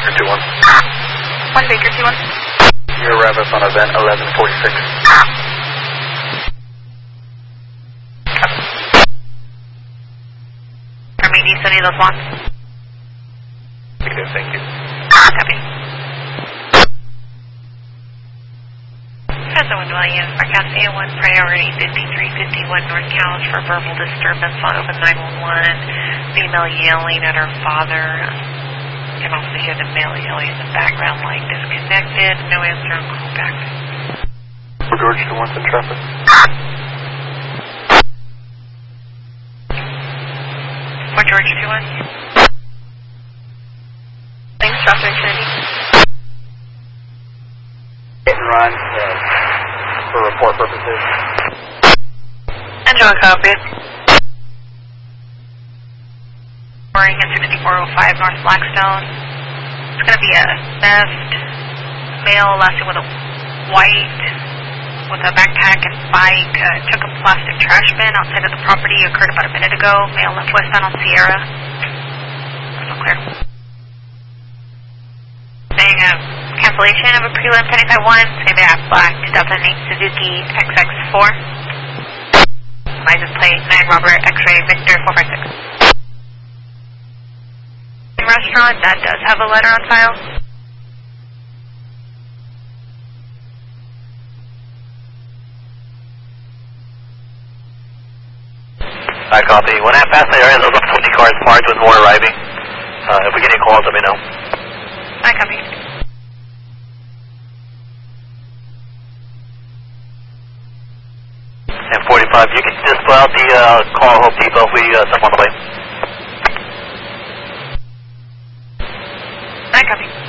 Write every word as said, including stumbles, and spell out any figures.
Baker two one. one Baker two one. Your Ravis on event eleven forty-six. Army, do you study those ones? Negative, thank you. Copy. That's the one Williams. Forecast A one priority fifty-three fifty-one North Couch for verbal disturbance on open nine one one. Female yelling at her father. You can also hear the male yelling in the background, line disconnected. No answer on call back. For George two one in traffic. For George two one. Thanks, traffic, Trinity. Hit and run uh, for report purposes. Angela, copy. Boring at sixty-four oh five North Blackstone. It's going to be a theft. Male lasting with a white, with a backpack and bike. Uh, took a plastic trash bin outside of the property. Occurred about a minute ago. Male left westbound on Sierra. So clear. Saying a cancellation of a prelim ten five one. Same at Black two thousand eight Suzuki X X four. License plate nine Robert X-ray Victor four five six. Restaurant that does have a letter on file. I copy. When I pass the area, those are twenty cars parked with more arriving. Uh, if we get any calls, let me know. I copy. And forty-five, you can just put out the uh, call Hope Depot if we uh, send one away. I copy.